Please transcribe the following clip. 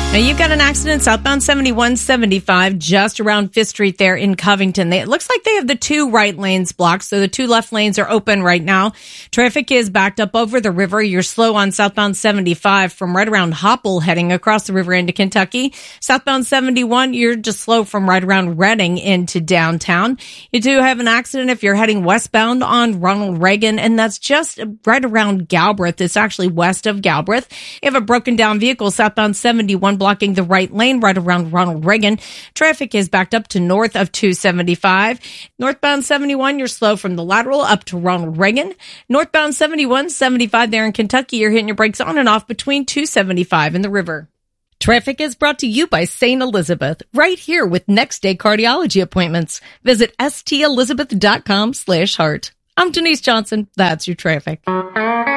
Now, you've got an accident southbound 7175 just around 5th Street there in Covington. It looks like they have the two right lanes blocked, so the two left lanes are open right now. Traffic is backed up over the river. You're slow on southbound 75 from right around Hopple heading across the river into Kentucky. Southbound 71, you're just slow from right around Reading into downtown. You do have an accident if you're heading westbound on Ronald Reagan, and that's just right around Galbraith. It's actually west of Galbraith. You have a broken down vehicle southbound 71 blocking the right lane right around Ronald Reagan. Traffic is backed up to north of 275. Northbound 71, you're slow from the lateral up to Ronald Reagan. Northbound 71, 75 there in Kentucky, you're hitting your brakes on and off between 275 and the river. Traffic is brought to you by St. Elizabeth, right here with next day cardiology appointments. Visit stelizabeth.com/heart. I'm Denise Johnson. That's your traffic.